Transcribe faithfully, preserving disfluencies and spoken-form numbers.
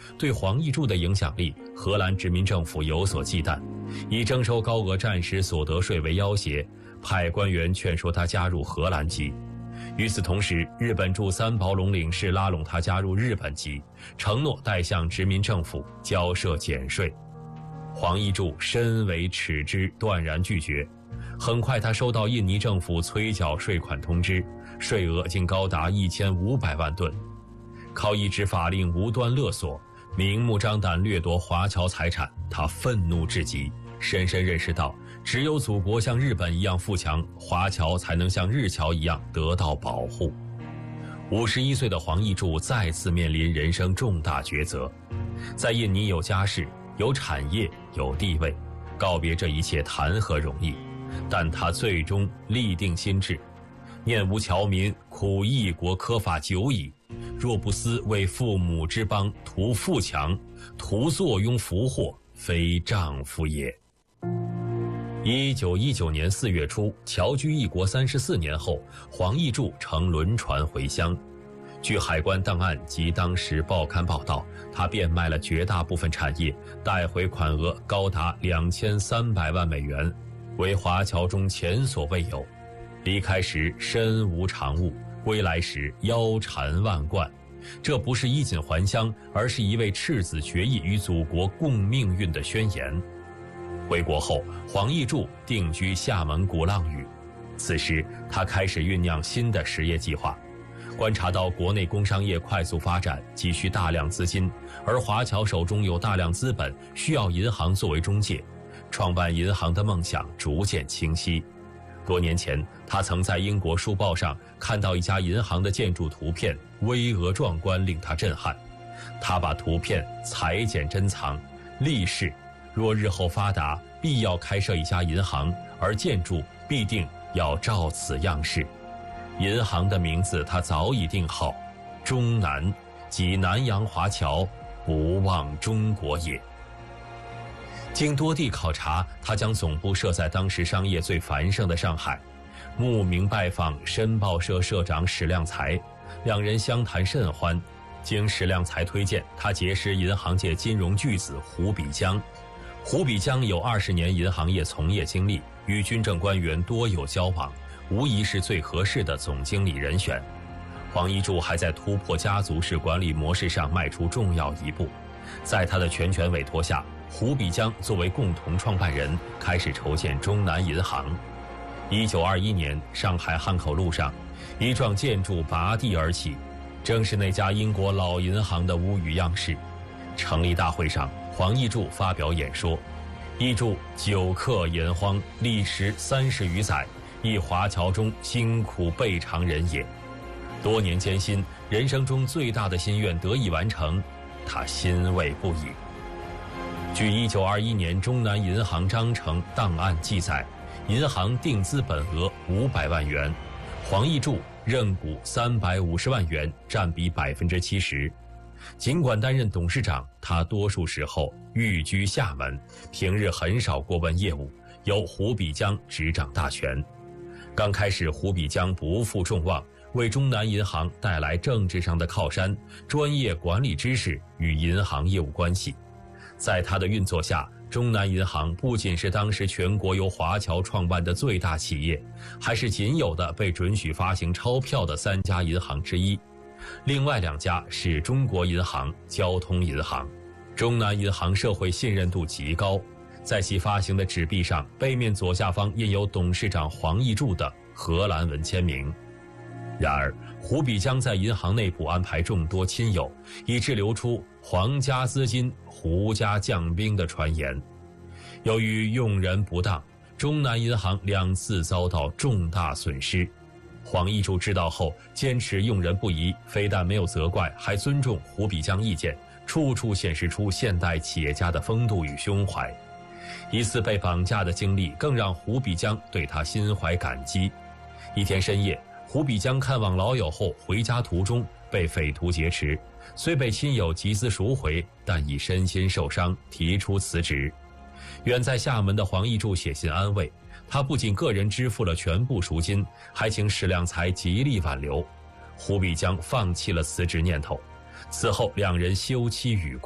对黄义柱的影响力，荷兰殖民政府有所忌惮，以征收高额战时所得税为要挟，派官员劝说他加入荷兰籍。与此同时，日本驻三宝龙领事拉拢他加入日本籍，承诺代向殖民政府交涉减税。黄义柱深为耻之，断然拒绝。很快，他收到印尼政府催缴税款通知，税额竟高达一千五百万吨。靠一纸法令无端勒索，明目张胆掠夺华侨财产，他愤怒至极，深深认识到，只有祖国像日本一样富强，华侨才能像日侨一样得到保护。五十一岁的黄义柱再次面临人生重大抉择，在印尼有家室、有产业、有地位，告别这一切谈何容易？但他最终立定心志，念吾侨民苦异国苛法久矣，若不思为父母之邦图富强，图坐拥福祸，非丈夫也。一九一九年四月初，侨居异国三十四年后，黄义柱乘轮船回乡。据海关档案及当时报刊报道，他变卖了绝大部分产业，带回款额高达两千三百万美元，为华侨中前所未有。离开时身无长物，归来时腰缠万贯。这不是衣锦还乡，而是一位赤子决意与祖国共命运的宣言。回国后，黄义柱定居厦门鼓浪屿。此时，他开始酝酿新的实业计划。观察到国内工商业快速发展，急需大量资金，而华侨手中有大量资本，需要银行作为中介。创办银行的梦想逐渐清晰。多年前，他曾在英国书报上看到一家银行的建筑图片，巍峨壮观，令他震撼。他把图片裁剪珍藏，立誓若日后发达，必要开设一家银行，而建筑必定要照此样式。银行的名字他早已定好，中南，即南洋华侨，不忘中国也。经多地考察，他将总部设在当时商业最繁盛的上海，慕名拜访申报社社长史量才，两人相谈甚欢。经史量才推荐，他结识银行界金融巨子胡比江。胡比江有二十年银行业从业经历，与军政官员多有交往，无疑是最合适的总经理人选。黄义柱还在突破家族式管理模式上迈出重要一步。在他的全权委托下，胡比江作为共同创办人，开始筹建中南银行。一九二一年，上海汉口路上，一幢建筑拔地而起，正是那家英国老银行的屋宇样式。成立大会上，黄义柱发表演说。义柱久克炎荒，历时三十余载，亦华侨中辛苦备尝人也。多年艰辛，人生中最大的心愿得以完成，他欣慰不已。据一九二一年中南银行章程档案记载，银行定资本额五百万元，黄义柱认股三百五十万元，占比百分之七十。尽管担任董事长，他多数时候寓居厦门，平日很少过问业务，由胡比江执掌大权。刚开始，胡比江不负众望，为中南银行带来政治上的靠山、专业管理知识与银行业务关系。在他的运作下，中南银行不仅是当时全国由华侨创办的最大企业，还是仅有的被准许发行钞票的三家银行之一。另外两家是中国银行、交通银行。中南银行社会信任度极高，在其发行的纸币上，背面左下方印有董事长黄义柱的荷兰文签名。然而，胡比江在银行内部安排众多亲友，以致流出皇家资金、胡家将兵的传言。由于用人不当，中南银行两次遭到重大损失。黄义柱知道后，坚持用人不疑，非但没有责怪，还尊重胡比江意见，处处显示出现代企业家的风度与胸怀。一次被绑架的经历更让胡比江对他心怀感激。一天深夜，胡比江看望老友后，回家途中被匪徒劫持，虽被亲友集资赎回，但已身心受伤，提出辞职。远在厦门的黄义柱写信安慰，他不仅个人支付了全部赎金，还请史量才极力挽留。胡比江放弃了辞职念头，此后两人休戚与共。